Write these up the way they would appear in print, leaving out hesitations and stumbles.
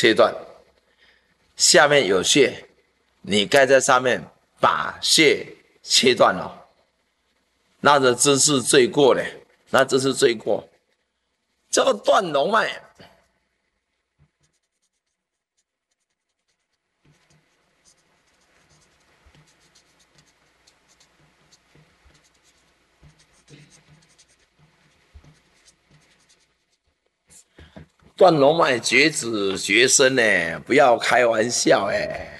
切断，下面有穴，你盖在上面把穴切断了，那这真是罪过嘞，那真是罪过。这个断龙脉，断龙脉绝子绝孙呢，不要开玩笑哎。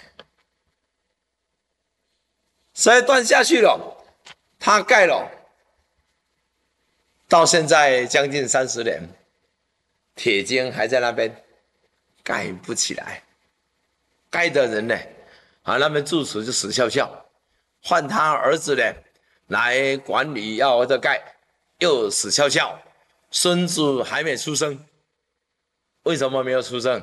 所以断下去了，他盖了，到现在将近30年，铁筋还在那边，盖不起来。盖的人呢，那边住持就死翘翘，换他儿子呢来管理要这盖，又死翘翘，孙子还没出生。为什么没有出生？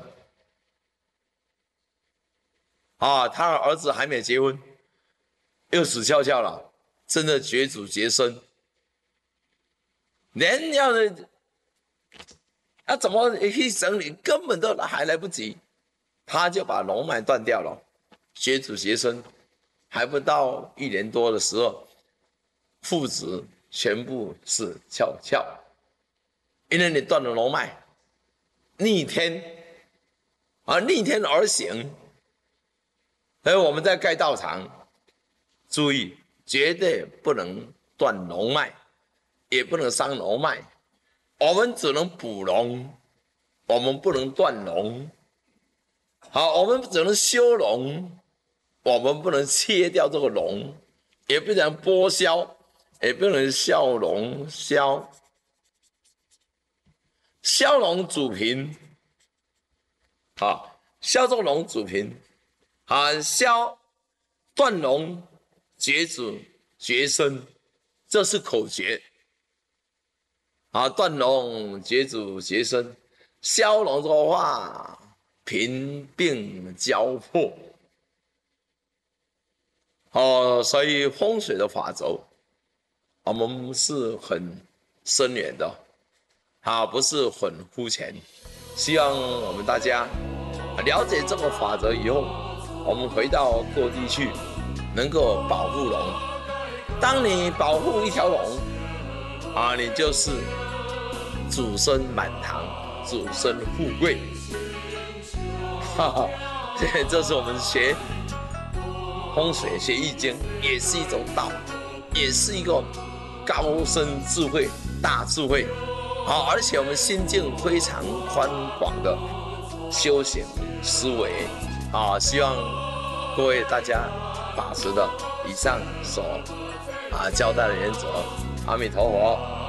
他的儿子还没结婚，又死翘翘了，真的绝子绝孙。连要怎么去整理，根本都还来不及，他就把龙脉断掉了，绝子绝孙，还不到1年多的时候，父子全部死翘翘，因为你断了龙脉。逆天逆天而行。所以我们在盖道场，注意绝对不能断龙脉，也不能伤龙脉，我们只能补龙，我们不能断龙。我们只能修龙，我们不能切掉这个龙，也不能剥削，也不能削龙削龙主平，削这个龙主平，削断龙绝子绝孙，这是口诀。断龙绝子绝孙，削龙的话平并交迫。所以风水的法则，我们是很深远的。不是很肤浅，希望我们大家了解这个法则以后，我们回到各地去，能够保护龙。当你保护一条龙，你就是子孙满堂，子孙富贵。这是我们学风水、学易经，也是一种道，也是一个高深智慧、大智慧。而且我们心境非常宽广的修行思维。希望各位大家把持的以上所交代的原则。阿弥陀佛。